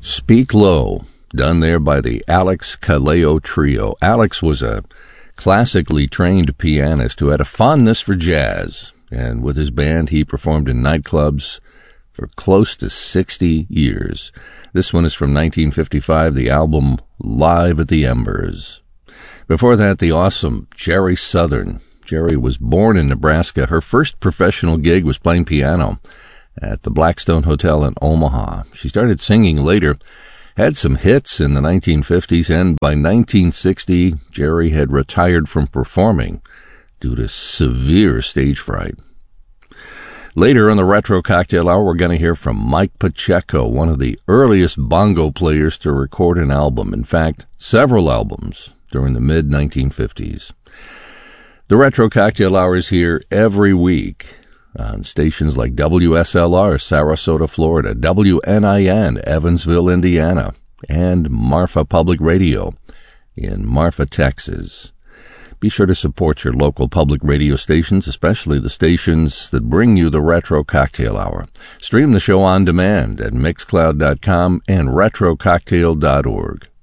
Speak Low, done there by the Alex Kaleo Trio. Alex was a classically trained pianist who had a fondness for jazz, and with his band he performed in nightclubs for close to 60 years. This one is from 1955, the album Live at the Embers. Before that, the awesome Jerry Southern. Jerry was born in Nebraska. Her first professional gig was playing piano at the Blackstone Hotel in Omaha. She started singing later, had some hits in the 1950s, and by 1960, Jerry had retired from performing due to severe stage fright. Later on the Retro Cocktail Hour, we're going to hear from Mike Pacheco, one of the earliest bongo players to record an album. In fact, several albums during the mid-1950s. The Retro Cocktail Hour is here every week on stations like WSLR, Sarasota, Florida, WNIN, Evansville, Indiana, and Marfa Public Radio in Marfa, Texas. Be sure to support your local public radio stations, especially the stations that bring you the Retro Cocktail Hour. Stream the show on demand at Mixcloud.com and RetroCocktail.org.